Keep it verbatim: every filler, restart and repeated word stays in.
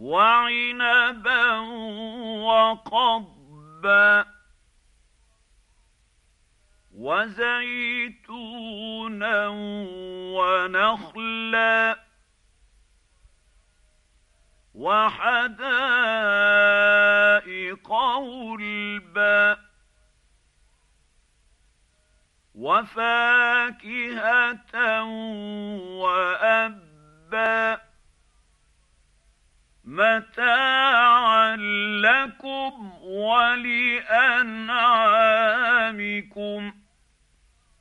وعنبا وقضبا وزيتونا ونخلا وحدائق غلبا وفاكهة وأبا متاعا لكم ولأنعامكم.